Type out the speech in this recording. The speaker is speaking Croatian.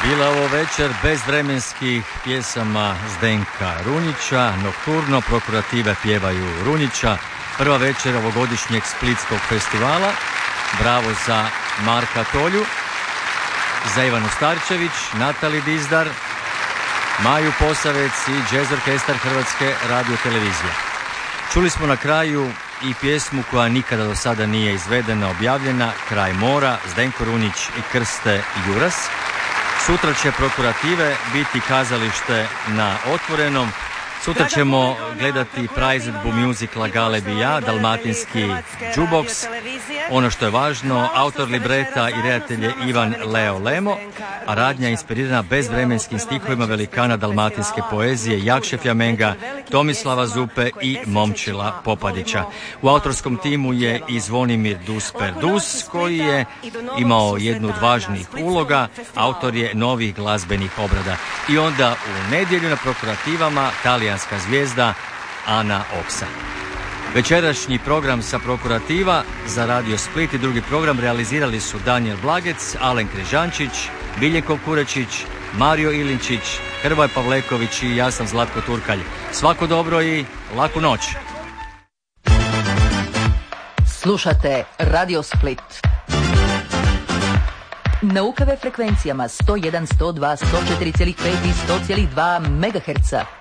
Bila ovo večer bez vremenskih pjesama Zdenka Runjića, Nokturno, Prokurative pjevaju Runjića, prva večer ovogodišnjeg Splitskog festivala. Bravo za Marka Tolju, za Ivanu Starčević, Natali Dizdar, Maju Posavec i Jazz Orkestar Hrvatske radiotelevizije. Čuli smo na kraju i pjesmu koja nikada do sada nije izvedena, objavljena, Kraj mora, Zdenko Runjić i Krste Juras. Sutra će Prokurative biti kazalište na Otvorenom. Sutra ćemo gledati praizvedbu muzikla Galeb i ja, dalmatinski jukebox. Ono što je važno, autor libreta i redatelj je Ivan Leo Lemo, a radnja je inspirirana bezvremenskim stihovima velikana dalmatinske poezije Jakše Fjamenga, Tomislava Zupe i Momčila Popadića. U autorskom timu je i Zvonimir Dusper Dus, koji je imao jednu od važnijih uloga, autor je novih glazbenih obrada. I onda u nedjelju na Prokurativama talijanska zvijezda Ana Oksa. Večerašnji program sa Prokurativa za Radio Split i drugi program realizirali su Danijel Blagec, Alen Križančić, Miljenko Kurečić, Mario Ilinčić, Hrvoje Pavleković i ja sam Zlatko Turkalj. Svako dobro i laku noć. Slušate Radio Split. Na UKV frekvencijama 101, 102, 104,5 i 100,2 MHz.